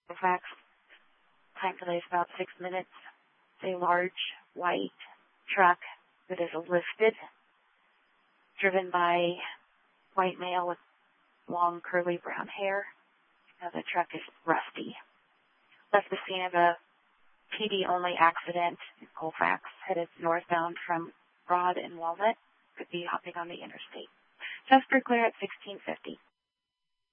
Colfax. Time delay is about 6 minutes. It's a large white truck that is lifted, driven by a white male with long curly brown hair. The truck is rusty. Left the scene of a PD-only accident in Colfax, headed northbound from Broad and Walnut. Could be hopping on the interstate. Just clear at 1650.